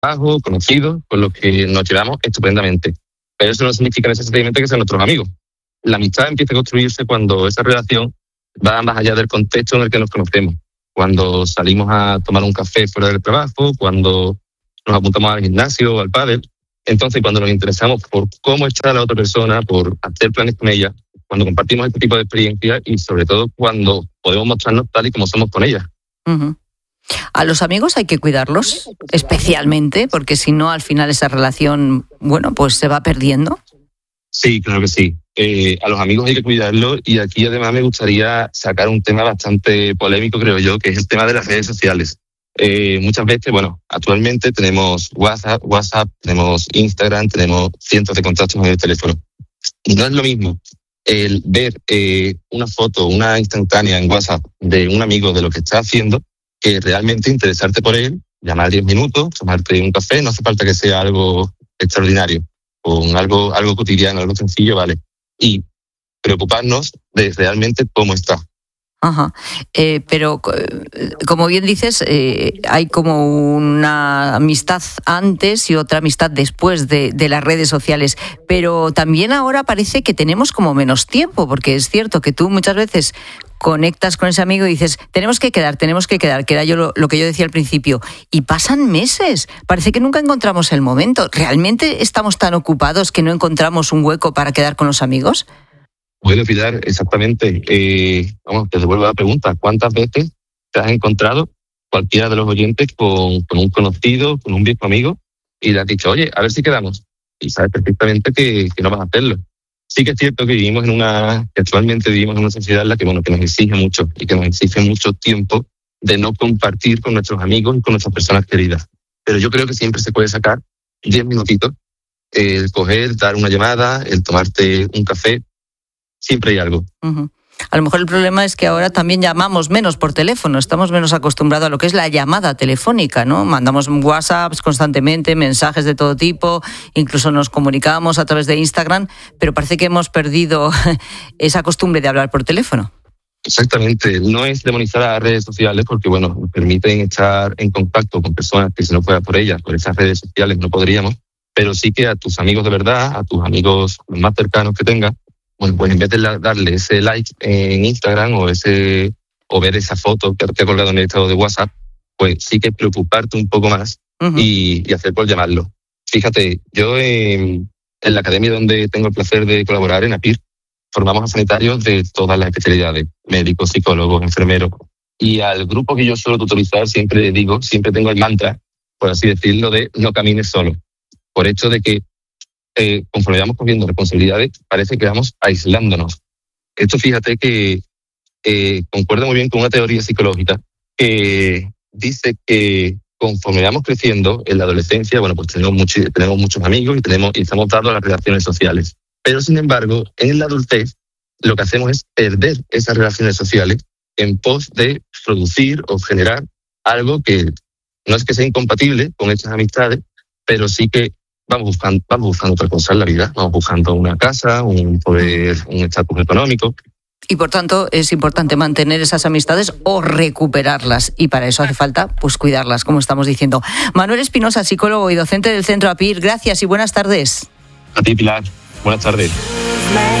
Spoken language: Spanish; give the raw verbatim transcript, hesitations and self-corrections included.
trabajo, conocidos, con los que nos llevamos estupendamente. Pero eso no significa necesariamente que sean nuestros amigos. La amistad empieza a construirse cuando esa relación va más allá del contexto en el que nos conocemos. Cuando salimos a tomar un café fuera del trabajo, cuando nos apuntamos al gimnasio o al pádel. Entonces, cuando nos interesamos por cómo está la otra persona, por hacer planes con ella, cuando compartimos este tipo de experiencias y sobre todo cuando podemos mostrarnos tal y como somos con ella. Uh-huh. A los amigos hay que cuidarlos especialmente, porque si no, al final esa relación, bueno, pues se va perdiendo. Sí, claro que sí. Eh, a los amigos hay que cuidarlos y aquí además me gustaría sacar un tema bastante polémico, creo yo, que es el tema de las redes sociales. Eh, muchas veces, bueno, actualmente tenemos WhatsApp, WhatsApp, tenemos Instagram, tenemos cientos de contactos en el teléfono. Y no es lo mismo el ver eh, una foto, una instantánea en WhatsApp de un amigo de lo que está haciendo, que realmente interesarte por él, llamar diez minutos, tomarte un café, no hace falta que sea algo extraordinario, con algo, algo cotidiano, algo sencillo, vale. Y preocuparnos de realmente cómo está. Ajá. Eh, pero, como bien dices, eh, hay como una amistad antes y otra amistad después de, de las redes sociales. Pero también ahora parece que tenemos como menos tiempo, porque es cierto que tú muchas veces conectas con ese amigo y dices, tenemos que quedar, tenemos que quedar, que era yo lo, lo que yo decía al principio. Y pasan meses. Parece que nunca encontramos el momento. ¿Realmente estamos tan ocupados que no encontramos un hueco para quedar con los amigos? Bueno, Pilar, exactamente. Eh, vamos, te devuelvo la pregunta. ¿Cuántas veces te has encontrado, cualquiera de los oyentes, con, con un conocido, con un viejo amigo, y le has dicho, oye, a ver si quedamos? Y sabes perfectamente que, que no vas a hacerlo. Sí que es cierto que vivimos en una, que actualmente vivimos en una sociedad en la que, bueno, que nos exige mucho y que nos exige mucho tiempo de no compartir con nuestros amigos y con nuestras personas queridas. Pero yo creo que siempre se puede sacar diez minutitos, el coger, dar una llamada, el tomarte un café. Siempre hay algo. Uh-huh. A lo mejor el problema es que ahora también llamamos menos por teléfono, estamos menos acostumbrados a lo que es la llamada telefónica, ¿no? Mandamos WhatsApps constantemente, mensajes de todo tipo, incluso nos comunicamos a través de Instagram, pero parece que hemos perdido esa costumbre de hablar por teléfono. Exactamente, no es demonizar a las redes sociales porque, bueno, nos permiten estar en contacto con personas que si no fuera por ellas, por esas redes sociales no podríamos, pero sí que a tus amigos de verdad, a tus amigos más cercanos que tengas, bueno, pues en vez de darle ese like en Instagram o ese o ver esa foto que te ha colgado en el estado de WhatsApp, pues sí que preocuparte un poco más uh-huh. y, y hacer por llamarlo. Fíjate, yo en, en la academia donde tengo el placer de colaborar, en APIR, formamos a sanitarios de todas las especialidades, médicos, psicólogos, enfermeros. Y al grupo que yo suelo tutorizar siempre digo, siempre tengo el mantra, por así decirlo, de no camines solo. Por hecho de que Eh, conforme vamos cogiendo responsabilidades, parece que vamos aislándonos. Esto fíjate que eh, concuerda muy bien con una teoría psicológica que dice que conforme vamos creciendo en la adolescencia, bueno, pues tenemos, mucho, tenemos muchos amigos y, tenemos, y estamos dados a las relaciones sociales. Pero sin embargo, en la adultez, lo que hacemos es perder esas relaciones sociales en pos de producir o generar algo que no es que sea incompatible con esas amistades, pero sí que Vamos buscando, vamos buscando otra cosa en la vida, vamos buscando una casa, un poder, un estatus económico. Y por tanto es importante mantener esas amistades o recuperarlas, y para eso hace falta pues cuidarlas, como estamos diciendo. Manuel Espinosa, psicólogo y docente del Centro APIR, gracias y buenas tardes. A ti, Pilar, buenas tardes.